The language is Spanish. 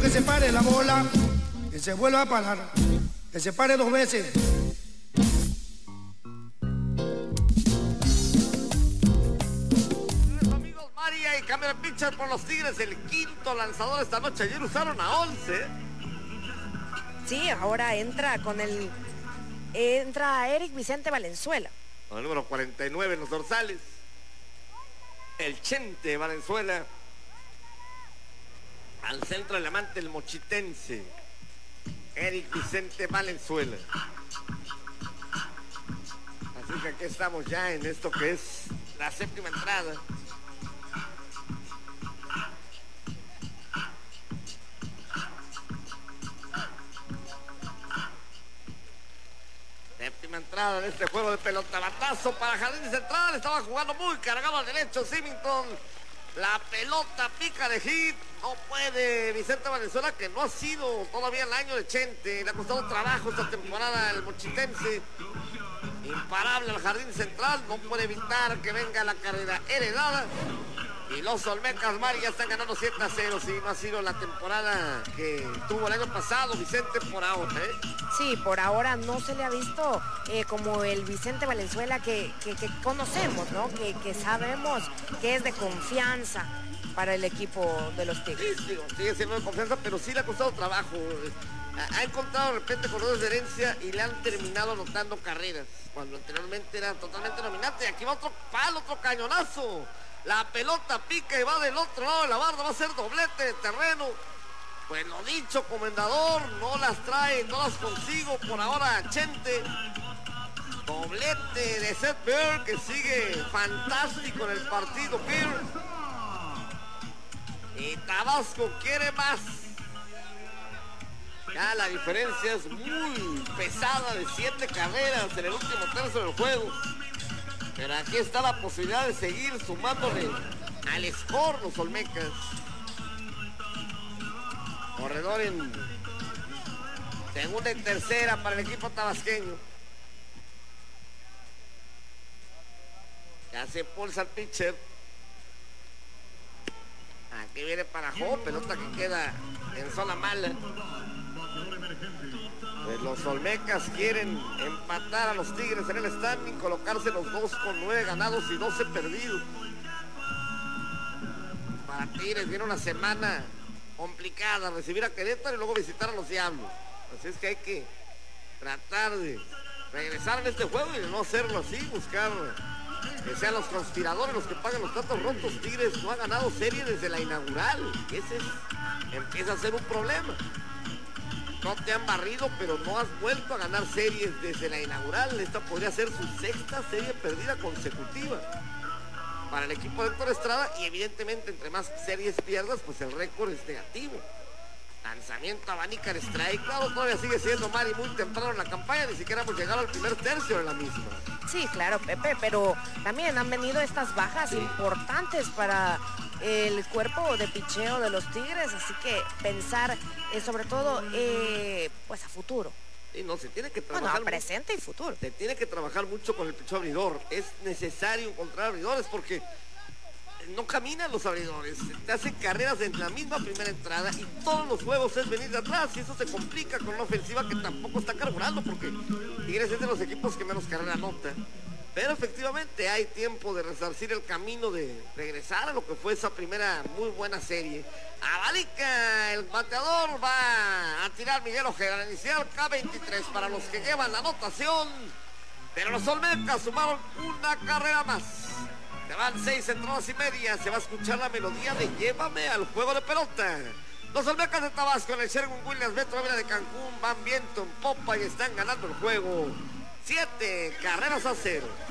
que se pare la bola, que se vuelva a parar, que se pare 2 veces. Amigos, María y cambia de pitcher por los Tigres, el quinto lanzador esta noche. Ayer usaron a 11. Sí, ahora entra Eric Vicente Valenzuela. Con el número 49 en los dorsales. El Chente Valenzuela. Al centro el amante, el mochitense. Eric Vicente Valenzuela. Así que aquí estamos ya en esto que es la séptima entrada. Séptima entrada de este juego de pelota. Batazo para Jardín Central. Estaba jugando muy cargado al derecho Symington. La pelota pica de hit. No puede Vicente Valenzuela, que no ha sido todavía el año de Chente. Le ha costado trabajo esta temporada el mochitense. Imparable al Jardín Central. No puede evitar que venga la carrera heredada. Y los Olmecas, Mari, ya están ganando 7-0. Sí, no ha sido la temporada que tuvo el año pasado Vicente por ahora, ¿eh? Sí, por ahora no se le ha visto como el Vicente Valenzuela que conocemos, ¿no? Que sabemos que es de confianza para el equipo de los Tigres. Sí, digo, sigue siendo de confianza, pero sí le ha costado trabajo. Ha encontrado de repente corredores de herencia y le han terminado anotando carreras, cuando anteriormente era totalmente dominante. Y aquí va otro palo, otro cañonazo. La pelota pica y va del otro lado de la barra, va a ser doblete de terreno. Pues lo dicho, comendador, no las trae, no las consigo por ahora Chente. Doblete de Seth Beer, que sigue fantástico en el partido Beer. Y Tabasco quiere más. Ya la diferencia es muy pesada de 7 carreras en el último tercio del juego. Pero aquí está la posibilidad de seguir sumándole al score los Olmecas. Corredor en segunda y tercera para el equipo tabasqueño. Ya se pulsa el pitcher. Aquí viene para Jo, pelota que queda en zona mala. Pues los Olmecas quieren empatar a los Tigres en el standing, colocarse los dos con 9 ganados y 12 perdidos. Para Tigres viene una semana complicada, recibir a Querétaro y luego visitar a los Diablos. Así es que hay que tratar de regresar en este juego y de no hacerlo así, buscar que sean los conspiradores los que pagan los platos rotos. Tigres no ha ganado serie desde la inaugural. Empieza a ser un problema. No te han barrido, pero no has vuelto a ganar series desde la inaugural. Esta podría ser su 6ª serie perdida consecutiva para el equipo de Héctor Estrada. Y evidentemente, entre más series pierdas, pues el récord es negativo. Lanzamiento abanica de strike. Claro, todavía sigue siendo, Mari, muy temprano en la campaña. Ni siquiera hemos llegado al primer tercio de la misma. Sí, claro, Pepe, pero también han venido estas bajas importantes para el cuerpo de picheo de los Tigres, así que pensar sobre todo pues a futuro. Sí, no, se tiene que trabajar. Bueno, a presente y futuro. Se tiene que trabajar mucho con el picheo abridor. Es necesario encontrar abridores porque no caminan los abridores. Te hacen carreras en la misma primera entrada y todos los juegos es venir de atrás, y eso se complica con una ofensiva que tampoco está carburando, porque Tigres es de los equipos que menos carrera anota. Pero efectivamente hay tiempo de resarcir el camino, de regresar a lo que fue esa primera muy buena serie. Abalica el bateador, va a tirar Miguel Ojeda, inicial K23 para los que llevan la anotación. Pero los Olmecas sumaron una carrera más. Se van 6 entradas y media. Se va a escuchar la melodía de Llévame al juego de pelota. Los Olmecas de Tabasco en el Sherwin Williams Metro Ávila de Cancún van viento en popa y están ganando el juego 7 carreras a 0.